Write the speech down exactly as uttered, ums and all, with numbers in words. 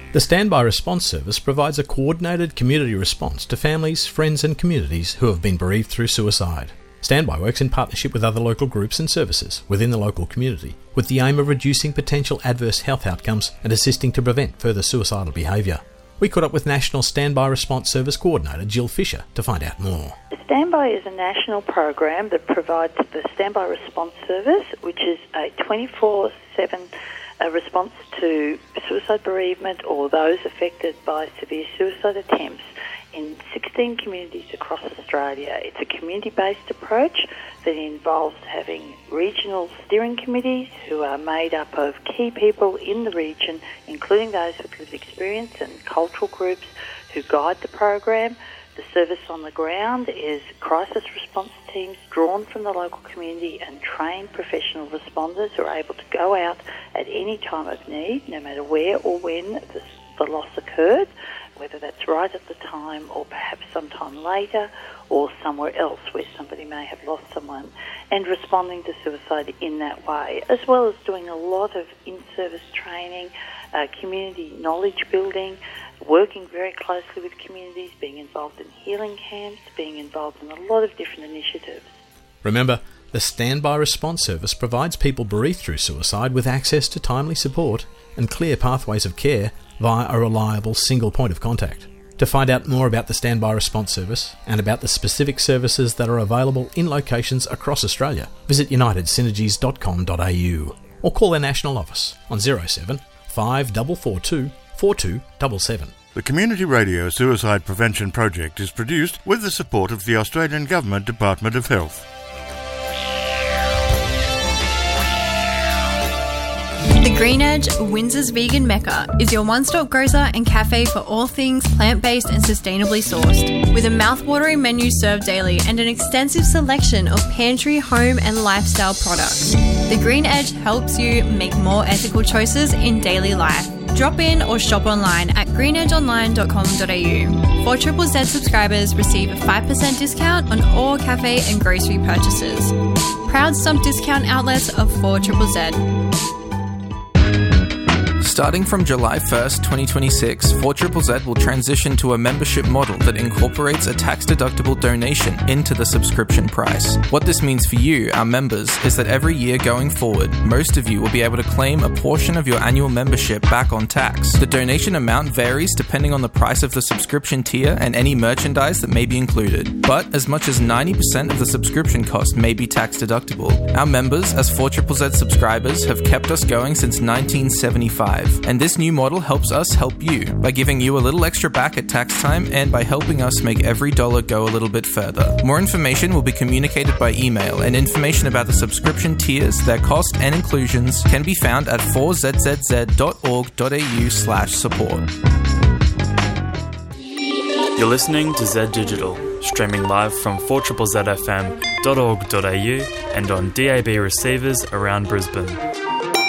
The Standby Response Service provides a coordinated community response to families, friends and communities who have been bereaved through suicide. Standby works in partnership with other local groups and services within the local community, with the aim of reducing potential adverse health outcomes and assisting to prevent further suicidal behaviour. We caught up with National Standby Response Service Coordinator Jill Fisher to find out more. Standby is a national program that provides the Standby Response Service, which is a twenty-four seven a response to suicide bereavement or those affected by severe suicide attempts in sixteen communities across Australia. It's a community-based approach that involves having regional steering committees who are made up of key people in the region, including those with lived experience and cultural groups who guide the program. The service on the ground is crisis response teams drawn from the local community and trained professional responders who are able to go out at any time of need, no matter where or when the, the loss occurred, whether that's right at the time or perhaps sometime later or somewhere else where somebody may have lost someone, and responding to suicide in that way, as well as doing a lot of in-service training, uh, community knowledge building, working very closely with communities, being involved in healing camps, being involved in a lot of different initiatives. Remember, the Standby Response Service provides people bereaved through suicide with access to timely support and clear pathways of care via a reliable single point of contact. To find out more about the Standby Response Service and about the specific services that are available in locations across Australia, visit united synergies dot com dot a u or call their national office on zero seven five four four two four two seven seven. The Community Radio Suicide Prevention Project is produced with the support of the Australian Government Department of Health. The Green Edge, Windsor's vegan mecca, is your one-stop grocer and cafe for all things plant-based and sustainably sourced. With a mouth-watering menu served daily and an extensive selection of pantry, home and lifestyle products. The Green Edge helps you make more ethical choices in daily life. Drop in or shop online at green edge online dot com dot a u. four Z Z Z subscribers receive a five percent discount on all cafe and grocery purchases. Proud stump discount outlets of four Z Z Z. Starting from July first, twenty twenty-six, four Z Z Z will transition to a membership model that incorporates a tax-deductible donation into the subscription price. What this means for you, our members, is that every year going forward, most of you will be able to claim a portion of your annual membership back on tax. The donation amount varies depending on the price of the subscription tier and any merchandise that may be included, but as much as ninety percent of the subscription cost may be tax-deductible. Our members, as four Z Z Z subscribers, have kept us going since nineteen seventy-five. And this new model helps us help you by giving you a little extra back at tax time and by helping us make every dollar go a little bit further. More information will be communicated by email, and information about the subscription tiers, their cost and inclusions can be found at four z z z dot org dot a u slash support. You're listening to Z Digital, streaming live from four z z z f m dot org dot a u and on D A B receivers around Brisbane.